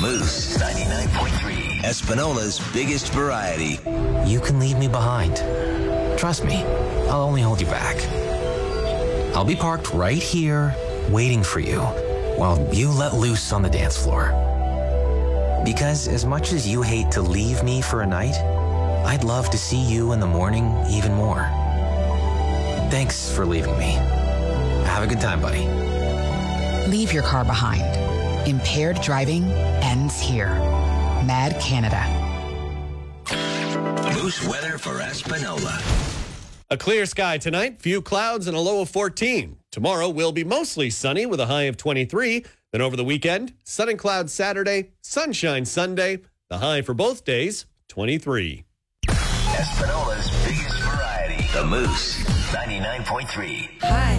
Moose 99.3. Espinola's biggest variety. You can leave me behind. Trust me, I'll only hold you back. I'll be parked right here, waiting for you, while you let loose on the dance floor. Because as much as you hate to leave me for a night, I'd love to see you in the morning even more. Thanks for leaving me. Have a good time, buddy. Leave your car behind. Impaired driving ends here. Mad Canada. Moose weather for Espinola. A clear sky tonight, few clouds and a low of 14. Tomorrow will be mostly sunny with a high of 23. Then over the weekend, sun and clouds Saturday, sunshine Sunday. The high for both days, 23. Espinola's biggest variety. The Moose 99.3. Hi.